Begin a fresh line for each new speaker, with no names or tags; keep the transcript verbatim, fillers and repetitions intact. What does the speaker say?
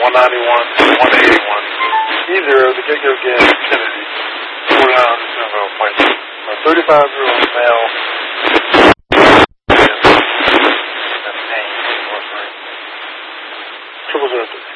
one ninety-one, one eighty-one. Either of the get-go gas Kennedy, forty-nine hundred Centerville appointment. A thirty-five-year-old male. Triple zero three.